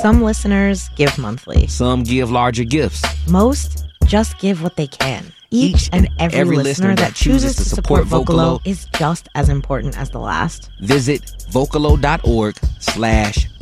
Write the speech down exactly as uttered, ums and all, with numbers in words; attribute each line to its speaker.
Speaker 1: Some listeners give monthly.
Speaker 2: Some give larger gifts.
Speaker 1: Most just give what they can. Each, Each and every, every listener, listener that chooses to support Vocalo is just as important as the last.
Speaker 2: Visit vocalo.org slash